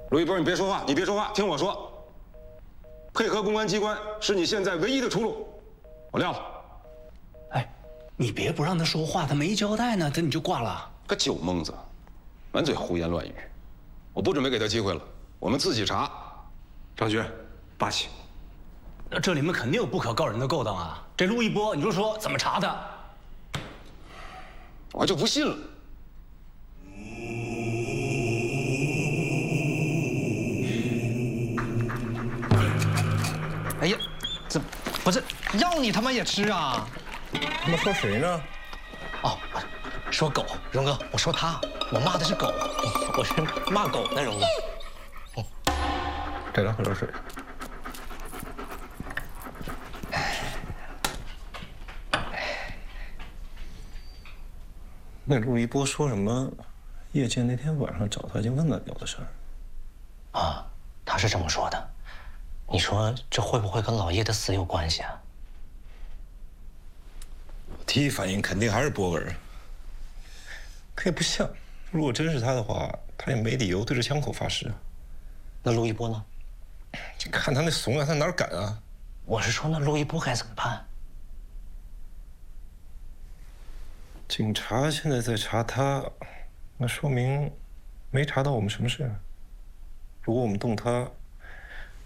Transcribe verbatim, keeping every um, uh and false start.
陆一波，你别说话，你别说话，听我说。配合公安机关是你现在唯一的出路。我撂了。 哎，你别不让他说话，他没交代呢，这你就挂了。 个酒蒙子，满嘴胡言乱语。我不准备给他机会了，我们自己查。 张局，霸气。 那这里面肯定有不可告人的勾当啊！这陆一波，你就说怎么查他？ 我就不信了。 哎呀，这不是让你他妈也吃啊？ 他们说谁呢？ 哦，说狗，荣哥，我说他，我骂的是狗，我是骂狗呢，荣哥。 嗯，再来喝点水。那陆一波说什么？叶剑那天晚上找他就问了表的事儿。 啊，他是这么说的。你说这会不会跟老叶的死有关系啊？ 我第一反应肯定还是波儿，可也不像。如果真是他的话，他也没理由对着枪口发誓啊。 那陆一波呢？ 你看他那怂样，他哪敢啊？ 我是说，那陆一波该怎么办？ 警察现在在查他，那说明没查到我们什么事啊。如果我们动他，